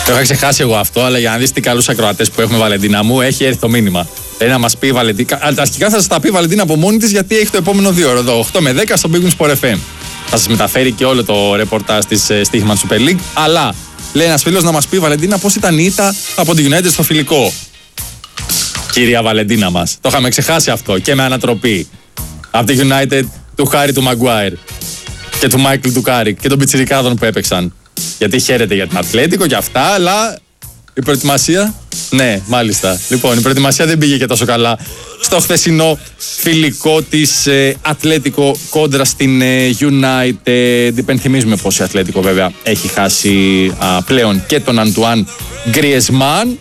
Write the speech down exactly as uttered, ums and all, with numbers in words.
Το είχα ξεχάσει εγώ αυτό, αλλά για να δεις τι καλούς ακροατές που έχουμε, Βαλεντίνα μου, έχει έρθει το μήνυμα. Ε, να μας πει η Βαλεντίνα. Αρχικά θα σας τα πει η Βαλεντίνα από μόνη της, γιατί έχει το επόμενο δύο ώρο εδώ, οκτώ με δέκα στο Big Win Sport εφ εμ. Θα σας μεταφέρει και όλο το ρεπορτάζ της Στοίχημαν Super League. Αλλά λέει ένας φίλος να μας πει, Βαλεντίνα, πώς ήταν η ήττα από τη United στο φιλικό. Κυρία Βαλεντίνα μας, το είχαμε ξεχάσει αυτό και με ανατροπή. Από τη United του Χάρη του Μαγκουάιρ και του Μάικλ του Κάρικ και των πιτσιρικάδων που έπαιξαν. Γιατί χαίρεται για την Ατλέτικο και αυτά, αλλά η προετοιμασία, ναι, μάλιστα. Λοιπόν, η προετοιμασία δεν πήγε και τόσο καλά στο χθεσινό φιλικό της ε, Ατλέτικο κόντρα στην ε, United. Υπενθυμίζουμε πως η Ατλέτικο βέβαια έχει χάσει α, πλέον και τον Αντουάν Γκριεσμάν.